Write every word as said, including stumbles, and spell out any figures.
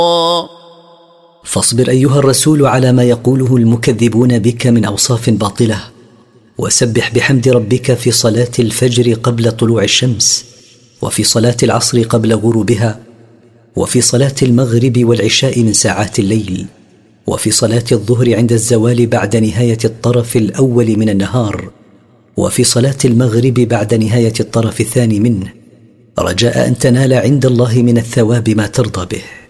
فاصبر أيها الرسول على ما يقوله المكذبون بك من أوصاف باطلة، وسبح بحمد ربك في صلاة الفجر قبل طلوع الشمس، وفي صلاة العصر قبل غروبها، وفي صلاة المغرب والعشاء من ساعات الليل، وفي صلاة الظهر عند الزوال بعد نهاية الطرف الأول من النهار، وفي صلاة المغرب بعد نهاية الطرف الثاني منه، رجاء أن تنال عند الله من الثواب ما ترضى به.